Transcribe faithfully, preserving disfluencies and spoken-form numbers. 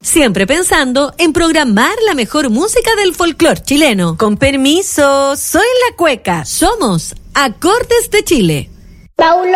Siempre pensando en programar la mejor música del folclore chileno. Con permiso, soy la Cueca. Somos Acordes de Chile. Paulo